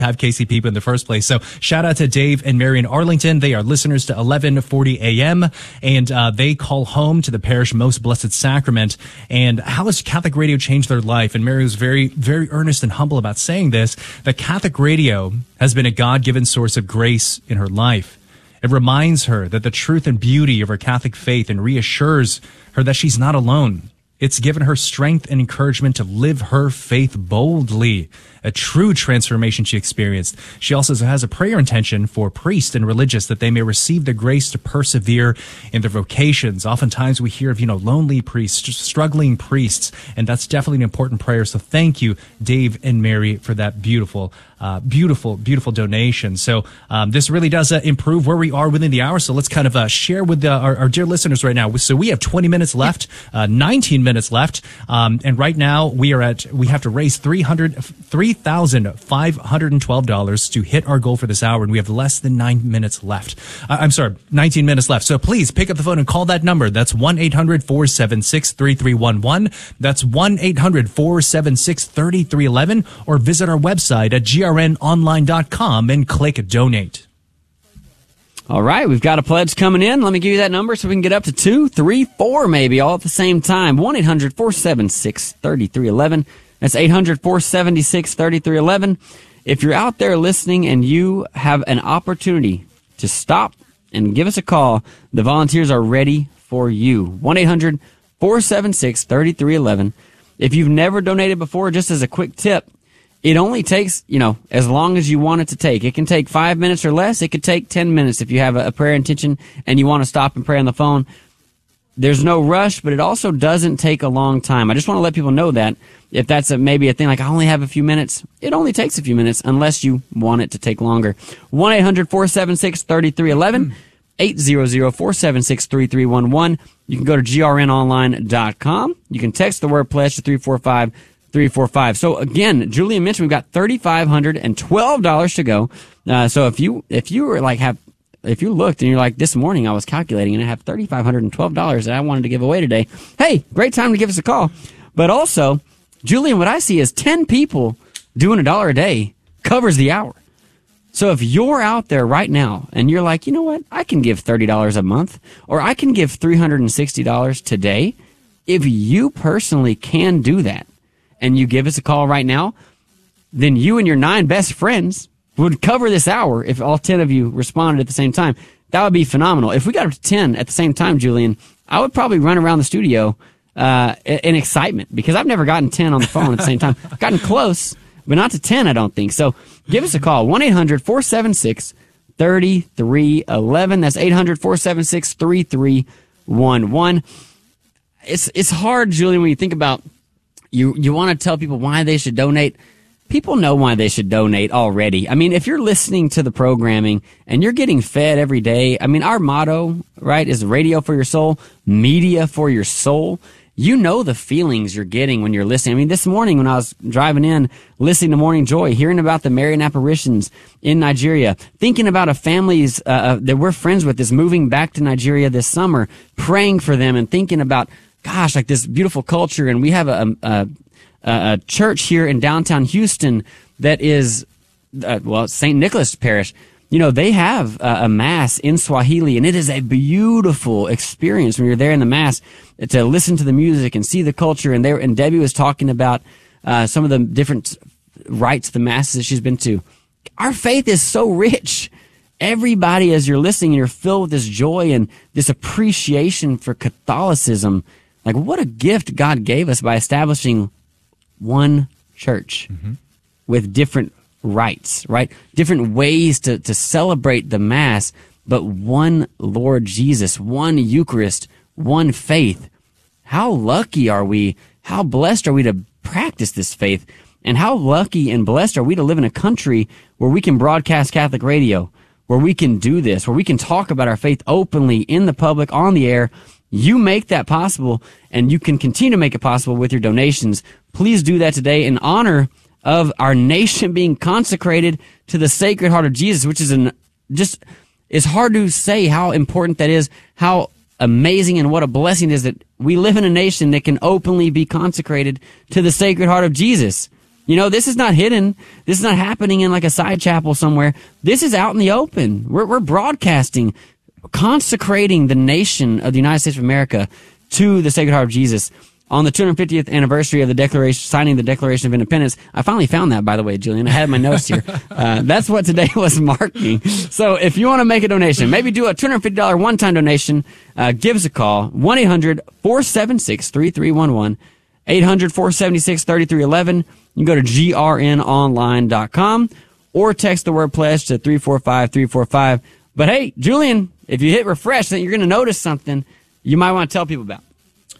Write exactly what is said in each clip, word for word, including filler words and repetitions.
have K C P in the first place. So shout out to Dave and Mary in Arlington. They are listeners to eleven forty A M, and uh, they call home to the parish Most Blessed Sacrament. And how has Catholic radio changed their life? And Mary was very, very earnest and humble about saying this, that Catholic radio has been a God-given source of grace in her life. It reminds her that the truth and beauty of her Catholic faith and reassures her that she's not alone. It's given her strength and encouragement to live her faith boldly, a true transformation she experienced. She also has a prayer intention for priests and religious that they may receive the grace to persevere in their vocations. Oftentimes we hear of, you know, lonely priests, struggling priests, and that's definitely an important prayer. So thank you, Dave and Mary, for that beautiful Uh, beautiful, beautiful donation. So um, this really does uh, improve where we are within the hour. So let's kind of uh, share with uh, our, our dear listeners right now. So we have twenty minutes left, uh, nineteen minutes left, um, and right now we are at we have to raise three hundred three thousand five hundred and twelve dollars to hit our goal for this hour, and we have less than nine minutes left. Uh, I'm sorry, nineteen minutes left. So please pick up the phone and call that number. That's one eight hundred four seven six three three one one. That's one eight hundred four seven six three three one one, or visit our website at G R N online dot com and click donate. All right, we've got a pledge coming in. Let me give you that number so we can get up to two, three, four maybe all at the same time. one eight hundred four seven six three three one one. That's eight hundred four seven six three three one one. If you're out there listening and you have an opportunity to stop and give us a call, the volunteers are ready for you. one eight hundred four seven six three three one one. If you've never donated before, just as a quick tip, it only takes, you know, as long as you want it to take. It can take five minutes or less. It could take ten minutes if you have a, a prayer intention and you want to stop and pray on the phone. There's no rush, but it also doesn't take a long time. I just want to let people know that if that's a, maybe a thing like I only have a few minutes, it only takes a few minutes unless you want it to take longer. one eight hundred four seven six three three one one, eight hundred four seven six three three one one. You can go to G R N online dot com. You can text the word pledge to three four five three four five. So again, Julian mentioned we've got three thousand five hundred twelve dollars to go. Uh, so if you, if you were like have, if you looked and you're like, this morning I was calculating and I have three thousand five hundred twelve dollars that I wanted to give away today. Hey, great time to give us a call. But also, Julian, what I see is ten people doing a dollar a day covers the hour. So if you're out there right now and you're like, you know what, I can give thirty dollars a month, or I can give three hundred sixty dollars today. If you personally can do that, and you give us a call right now, then you and your nine best friends would cover this hour if all ten of you responded at the same time. That would be phenomenal. If we got up to ten at the same time, Julian, I would probably run around the studio uh, in excitement, because I've never gotten ten on the phone at the same time. I've gotten close, but not to ten, I don't think. So give us a call, one eight hundred four seven six three three one one. That's eight hundred four seven six three three one one. It's, it's hard, Julian, when you think about You you want to tell people why they should donate. People know why they should donate already. I mean, if you're listening to the programming and you're getting fed every day, I mean, our motto, right, is radio for your soul, media for your soul. You know the feelings you're getting when you're listening. I mean, this morning when I was driving in, listening to Morning Joy, hearing about the Marian apparitions in Nigeria, thinking about a families uh, that we're friends with is moving back to Nigeria this summer, praying for them and thinking about, gosh, like this beautiful culture. And we have a, a, a church here in downtown Houston that is, uh, well, Saint Nicholas Parish. You know, they have a, a mass in Swahili, and it is a beautiful experience when you're there in the mass to listen to the music and see the culture. And there, and Debbie was talking about uh, some of the different rites, the masses that she's been to. Our faith is so rich. Everybody, as you're listening, you're filled with this joy and this appreciation for Catholicism. Like, what a gift God gave us by establishing one church mm-hmm. with different rites, right? Different ways to, to celebrate the Mass, but one Lord Jesus, one Eucharist, one faith. How lucky are we? How blessed are we to practice this faith? And how lucky and blessed are we to live in a country where we can broadcast Catholic radio, where we can do this, where we can talk about our faith openly in the public, on the air. You make that possible, and you can continue to make it possible with your donations. Please do that today in honor of our nation being consecrated to the Sacred Heart of Jesus, which is an just, it's hard to say how important that is, how amazing and what a blessing it is that we live in a nation that can openly be consecrated to the Sacred Heart of Jesus. You know, this is not hidden. This is not happening in like a side chapel somewhere. This is out in the open. We're, we're broadcasting, consecrating the nation of the United States of America to the Sacred Heart of Jesus on the two hundred fiftieth anniversary of the Declaration, signing the Declaration of Independence. I finally found that, by the way, Julian. I had my notes here. Uh, that's what today was marking. So if you want to make a donation, maybe do a two hundred fifty dollars one-time donation, uh, give us a call, one eight hundred four seven six three three one one, eight hundred four seven six three three one one. You can go to G R N online dot com or text the word pledge to three four five three four five. But hey, Julian, if you hit refresh, then you're going to notice something you might want to tell people about.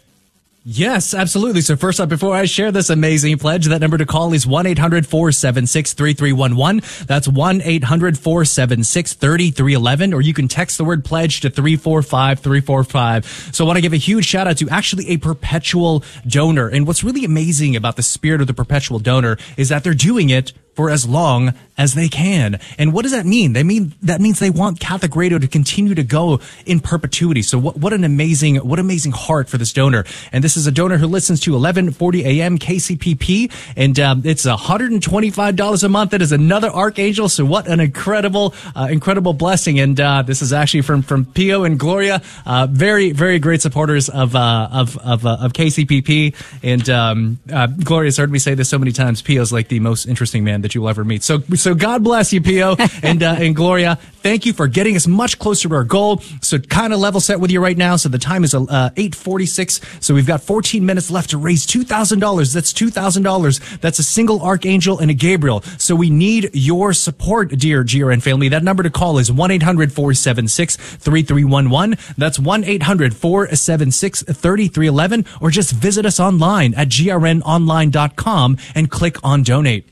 Yes, absolutely. So first up, before I share this amazing pledge, that number to call is one eight hundred four seven six three three one one. That's one eight hundred four seven six three three one one, or you can text the word pledge to three four five three four five. So I want to give a huge shout out to actually a perpetual donor. And what's really amazing about the spirit of the perpetual donor is that they're doing it for as long as they can. And what does that mean? They mean that means they want Catholic Radio to continue to go in perpetuity. So what, what an amazing, what amazing heart for this donor. And this is a donor who listens to eleven forty A M K C P P, and um, it's one hundred twenty-five dollars a month. That is another Archangel. So what an incredible, uh, incredible blessing. And uh, this is actually from from Pio and Gloria, uh, very, very great supporters of uh, of of, uh, of K C P P. And um, uh, Gloria's heard me say this so many times. Pio's like the most interesting man that you'll ever meet. So, so God bless you, Pio and uh, and Gloria. Thank you for getting us much closer to our goal. So, kind of level set with you right now. So the time is uh, eight forty-six. So we've got fourteen minutes left to raise two thousand dollars. That's two thousand dollars. That's a single Archangel and a Gabriel. So we need your support, dear G R N family. That number to call is one eight hundred four seven six three three one one. That's one eight hundred four seven six three three one one, or just visit us online at G R N online dot com and click on donate.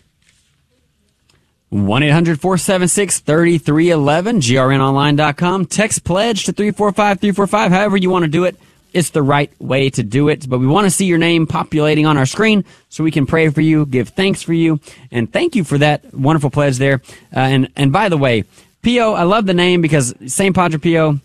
one eight hundred four seven six three three one one, G R N online dot com. Text pledge to three four five three four five. However you want to do it, it's the right way to do it. But we want to see your name populating on our screen so we can pray for you, give thanks for you, and thank you for that wonderful pledge there. Uh, and, and by the way, Pio, I love the name because Saint Padre Pio,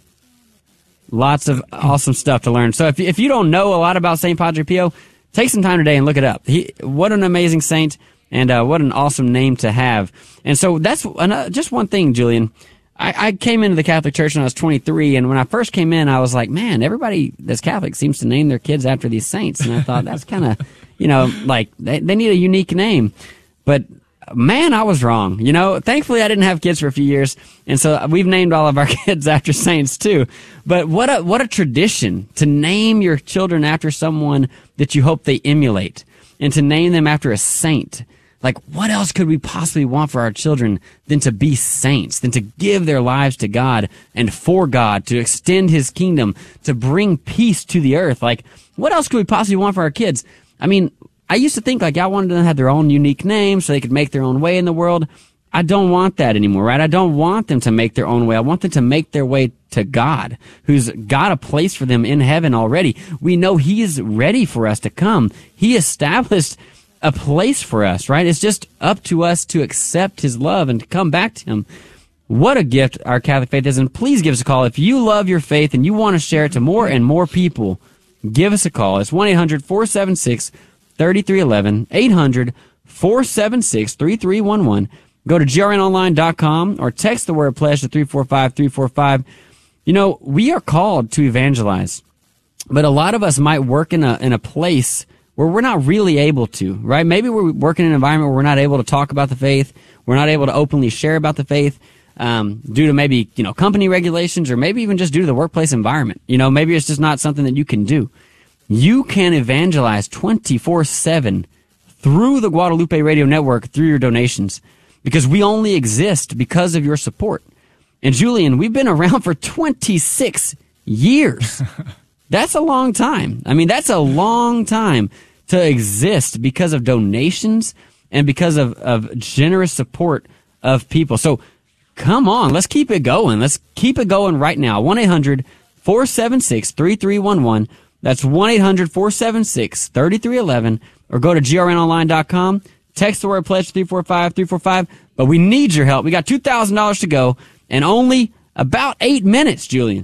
lots of awesome stuff to learn. So if, if you don't know a lot about Saint Padre Pio, take some time today and look it up. He, what an amazing saint. And uh, what an awesome name to have. And so that's another, just one thing, Julian. I, I came into the Catholic Church when I was twenty-three, and when I first came in, I was like, man, everybody that's Catholic seems to name their kids after these saints. And I thought, that's kind of, you know, like, they, they need a unique name. But, man, I was wrong. You know, thankfully, I didn't have kids for a few years, and so we've named all of our kids after saints, too. But what a, what a tradition to name your children after someone that you hope they emulate, and to name them after a saint. Like, what else could we possibly want for our children than to be saints, than to give their lives to God and for God, to extend his kingdom, to bring peace to the earth? Like, what else could we possibly want for our kids? I mean, I used to think, like, I wanted them to have their own unique name so they could make their own way in the world. I don't want that anymore, right? I don't want them to make their own way. I want them to make their way to God, who's got a place for them in heaven already. We know he is ready for us to come. He established a place for us, right? It's just up to us to accept his love and to come back to him. What a gift our Catholic faith is. And please give us a call. If you love your faith and you want to share it to more and more people, give us a call. It's one eight hundred four seven six three three one one, eight hundred four seven six three three one one. Go to G R N online dot com or text the word pledge to three four five three four five. You know, we are called to evangelize, but a lot of us might work in a in a place where we're not really able to, right? Maybe we're working in an environment where we're not able to talk about the faith. We're not able to openly share about the faith um, due to maybe, you know, company regulations, or maybe even just due to the workplace environment. You know, maybe it's just not something that you can do. You can evangelize twenty-four seven through the Guadalupe Radio Network through your donations, because we only exist because of your support. And Julian, we've been around for twenty-six years. That's a long time. I mean, that's a long time to exist because of donations and because of, of generous support of people. So come on, let's keep it going. Let's keep it going right now. one eight hundred four seven six three three one one. That's one eight hundred four seven six three three one one. Or go to G R N online dot com. Text the word pledge three four five three four five. But we need your help. We got two thousand dollars to go and only about eight minutes, Julian.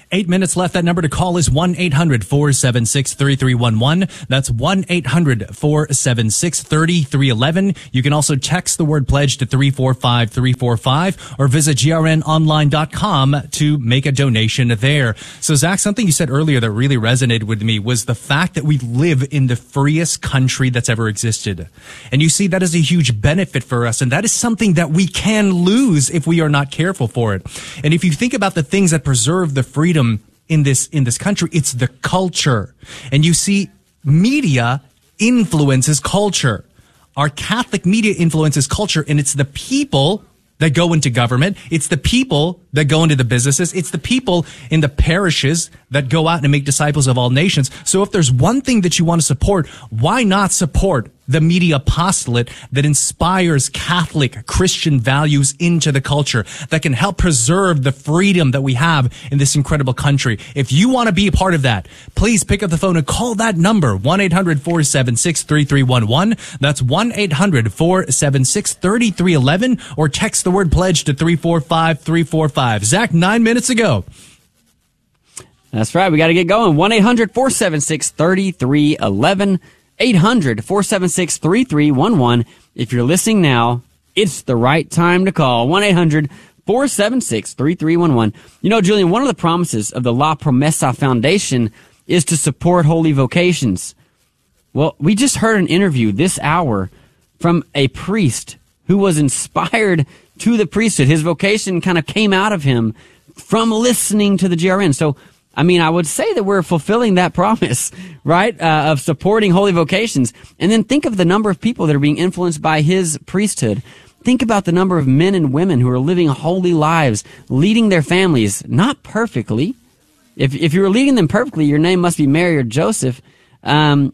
Eight minutes left. That number to call is one eight hundred four seven six three three one one. That's one eight hundred four seven six three three one one. You can also text the word pledge to three four five three four five or visit G R N online dot com to make a donation there. So, Zach, something you said earlier that really resonated with me was the fact that we live in the freest country that's ever existed. And you see, that is a huge benefit for us. And that is something that we can lose if we are not careful for it. And if you think about the things that preserve the freedom in this in this country, it's the culture. And you see, media influences culture. Our Catholic media influences culture, and it's the people that go into government. It's the people that go into the businesses. It's the people in the parishes that go out and make disciples of all nations. So if there's one thing that you want to support, why not support the media apostolate that inspires Catholic Christian values into the culture, that can help preserve the freedom that we have in this incredible country? If you want to be a part of that, please pick up the phone and call that number, one eight hundred four seven six three three one one. That's one eight hundred four seven six three three one one, or text the word pledge to three four five three four five. Zach, nine minutes ago. That's right. We got to get going. one eight hundred four seven six three three one one. eight hundred four seven six three three one one. If you're listening now, it's the right time to call. one eight hundred four seven six three three one one. You know, Julian, one of the promises of the La Promesa Foundation is to support holy vocations. Well, we just heard an interview this hour from a priest who was inspired to the priesthood. His vocation kind of came out of him from listening to the G R N. So, I mean, I would say that we're fulfilling that promise, right, uh, of supporting holy vocations. And then think of the number of people that are being influenced by his priesthood. Think about the number of men and women who are living holy lives, leading their families, not perfectly. If if you were leading them perfectly, your name must be Mary or Joseph. Um,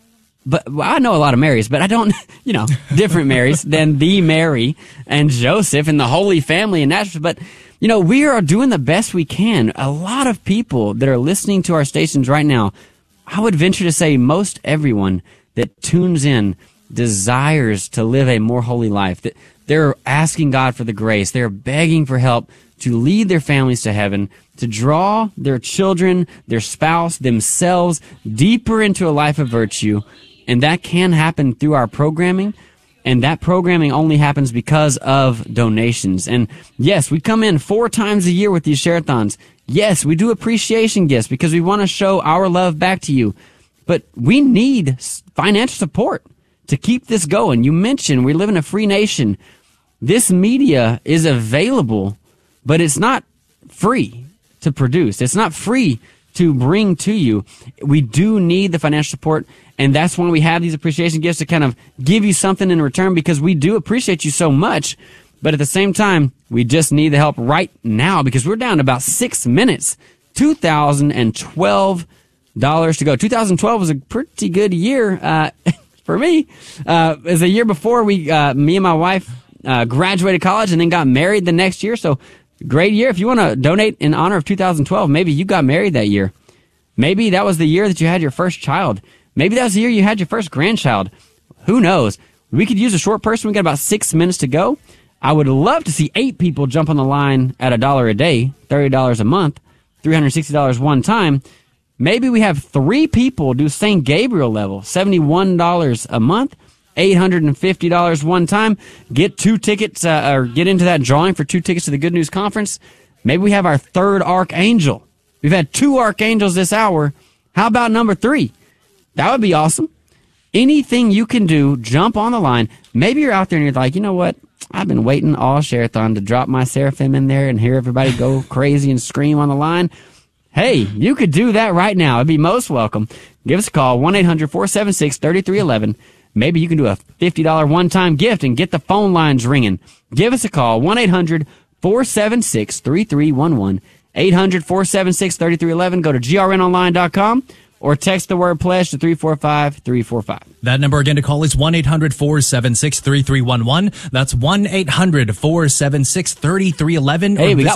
but well, I know a lot of Marys, but I don't, you know, different Marys than the Mary and Joseph and the Holy Family in Nazareth. But you know, we are doing the best we can. A lot of people that are listening to our stations right now, I would venture to say most everyone that tunes in desires to live a more holy life. That they're asking God for the grace. They're begging for help to lead their families to heaven, to draw their children, their spouse, themselves deeper into a life of virtue. And that can happen through our programming. And that programming only happens because of donations. And yes, we come in four times a year with these share-a-thons. Yes, we do appreciation gifts because we want to show our love back to you. But we need financial support to keep this going. You mentioned we live in a free nation. This media is available, but it's not free to produce. It's not free to bring to you. We do need the financial support. And that's why we have these appreciation gifts, to kind of give you something in return, because we do appreciate you so much. But at the same time, we just need the help right now, because we're down to about six minutes. two thousand twelve dollars to go. two thousand twelve was a pretty good year uh, for me. Uh, it was a year before we, uh, me and my wife uh, graduated college and then got married the next year. So great year. If you want to donate in honor of two thousand twelve, maybe you got married that year. Maybe that was the year that you had your first child. Maybe that was the year you had your first grandchild. Who knows? We could use a short person. We got about six minutes to go. I would love to see eight people jump on the line at a dollar a day, thirty dollars a month, three hundred sixty dollars one time. Maybe we have three people do Saint Gabriel level, seventy-one dollars a month, eight hundred fifty dollars one time. Get two tickets, uh, or get into that drawing for two tickets to the Good News Conference. Maybe we have our third archangel. We've had two archangels this hour. How about number three? That would be awesome. Anything you can do, jump on the line. Maybe you're out there and you're like, you know what? I've been waiting all Share-a-thon to drop my Seraphim in there and hear everybody go crazy and scream on the line. Hey, you could do that right now. It'd be most welcome. Give us a call, one eight hundred four seven six three three one one. Maybe you can do a fifty dollars one-time gift and get the phone lines ringing. Give us a call, one eight hundred four seven six three three one one. eight hundred four seven six three three one one. Go to G R N online dot com. Or text the word pledge to three four five three four five. That number again to call is one eight hundred four seven six three three one one. That's one eight hundred four seven six three three one one. Hey, we got one.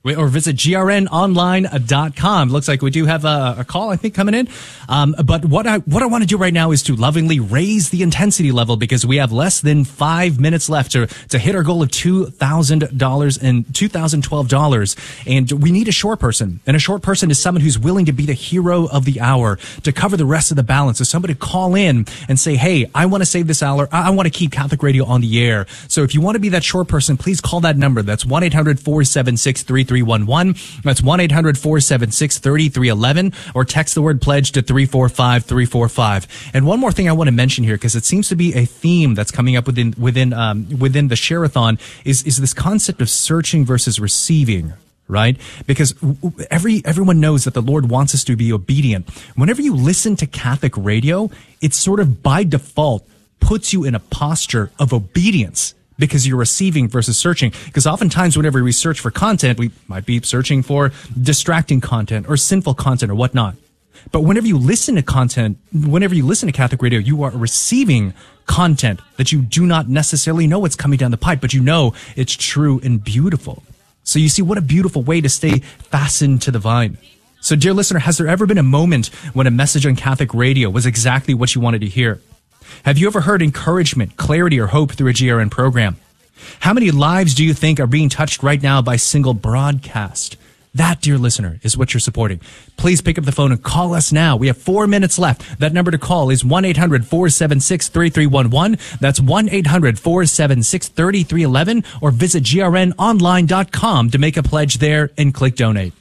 or visit G R N online dot com. Looks like we do have a, a call, I think, coming in. Um, but what I what I want to do right now is to lovingly raise the intensity level because we have less than five minutes left to to hit our goal of two thousand dollars and two thousand twelve dollars. And we need a short person. And a short person is someone who's willing to be the hero of the hour to cover the rest of the balance. So somebody call in and say, hey, I want to save this hour. I, I want to keep Catholic Radio on the air. So if you want to be that short person, please call that number. That's one eight hundred four seven six three three one one. That's one eight hundred four seven six three three one one, or text the word pledge to three four five three four five. And one more thing I want to mention here, because it seems to be a theme that's coming up within within um, within the Share-a-thon, is is this concept of searching versus receiving. Right? Because every everyone knows that the Lord wants us to be obedient. Whenever you listen to Catholic radio, it's sort of by default puts you in a posture of obedience, because you're receiving versus searching. Because oftentimes whenever we search for content, we might be searching for distracting content or sinful content or whatnot. But whenever you listen to content, whenever you listen to Catholic radio, you are receiving content that you do not necessarily know what's coming down the pipe, but you know it's true and beautiful. So you see, what a beautiful way to stay fastened to the vine. So dear listener, has there ever been a moment when a message on Catholic radio was exactly what you wanted to hear? Have you ever heard encouragement, clarity, or hope through a G R N program? How many lives do you think are being touched right now by single broadcast? That, dear listener, is what you're supporting. Please pick up the phone and call us now. We have four minutes left. That number to call is one eight hundred four seven six three three one one. That's one eight hundred four seven six three three one one, or visit G R N online dot com to make a pledge there and click donate.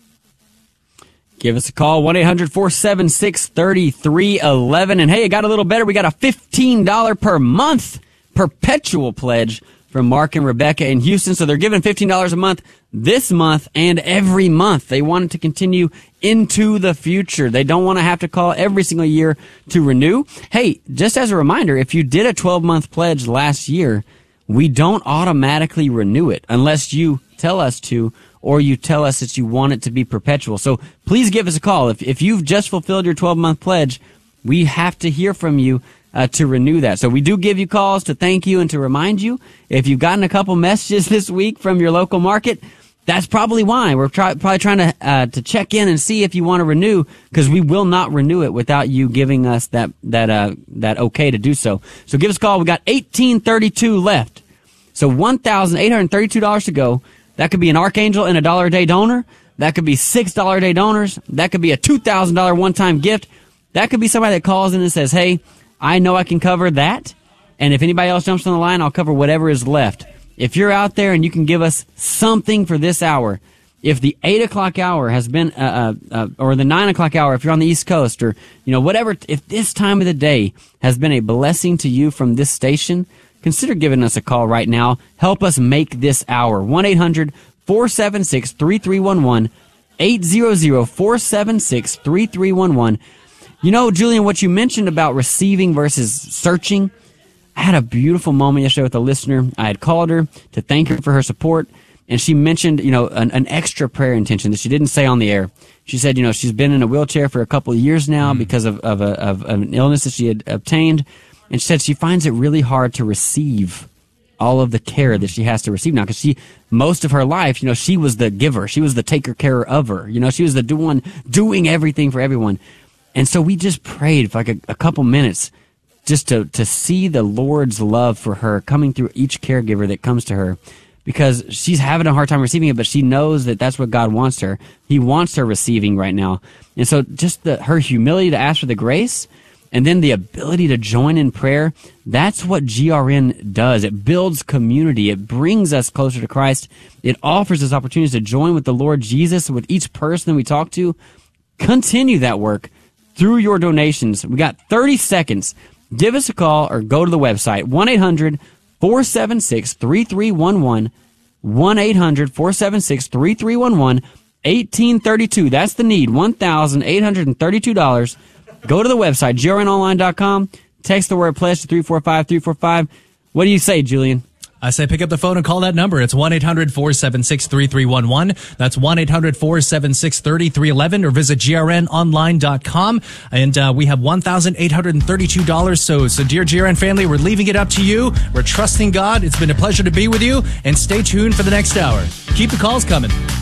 Give us a call, one eight hundred four seven six three three one one. And hey, it got a little better. We got a fifteen dollars per month perpetual pledge from Mark and Rebecca in Houston. So they're giving fifteen dollars a month this month and every month. They want it to continue into the future. They don't want to have to call every single year to renew. Hey, just as a reminder, if you did a twelve-month pledge last year, we don't automatically renew it unless you tell us to, or you tell us that you want it to be perpetual. So please give us a call. If, if you've just fulfilled your twelve-month pledge, we have to hear from you Uh, to renew that. So we do give you calls to thank you and to remind you. If you've gotten a couple messages this week from your local market, that's probably why. We're try- probably trying to uh, to check in and see if you want to renew, because we will not renew it without you giving us that that uh, that okay to do so. So give us a call. We got eighteen thirty-two left. So one thousand eight hundred thirty-two dollars to go. That could be an Archangel and a dollar a day donor. That could be six dollar a day donors. That could be a two thousand dollars one-time gift. That could be somebody that calls in and says, hey, I know I can cover that, and if anybody else jumps on the line, I'll cover whatever is left. If you're out there and you can give us something for this hour, if the eight o'clock hour has been, uh, uh, or the nine o'clock hour, if you're on the East Coast, or, you know, whatever, if this time of the day has been a blessing to you from this station, consider giving us a call right now. Help us make this hour. one eight hundred four seven six three three one one, eight hundred four seven six three three one one. You know, Julian, what you mentioned about receiving versus searching, I had a beautiful moment yesterday with a listener. I had called her to thank her for her support, and she mentioned, you know, an, an extra prayer intention that she didn't say on the air. She said, you know, she's been in a wheelchair for a couple of years now mm. because of, of, a, of an illness that she had obtained, and she said she finds it really hard to receive all of the care that she has to receive now, because she, most of her life, you know, she was the giver. She was the taker care of her. You know, she was the one doing everything for everyone. And so we just prayed for like a, a couple minutes just to, to see the Lord's love for her coming through each caregiver that comes to her, because she's having a hard time receiving it, but she knows that that's what God wants her. He wants her receiving right now. And so just the, her humility to ask for the grace, and then the ability to join in prayer, that's what G R N does. It builds community. It brings us closer to Christ. It offers us opportunities to join with the Lord Jesus, with each person we talk to. Continue that work through your donations. We got thirty seconds. Give us a call or go to the website, one eight hundred four seven six three three one one, one eight hundred four seven six three three one one, eighteen thirty-two. That's the need, one thousand eight hundred thirty-two dollars. Go to the website, G R N online dot com. Text the word pledge to three four five three four five. What do you say, Julian? I say pick up the phone and call that number. It's one eight hundred four seven six three three one one. That's one eight hundred four seven six three three one one, or visit G R N online dot com. And uh, we have one thousand eight hundred thirty-two dollars. So, so, dear G R N family, we're leaving it up to you. We're trusting God. It's been a pleasure to be with you. And stay tuned for the next hour. Keep the calls coming.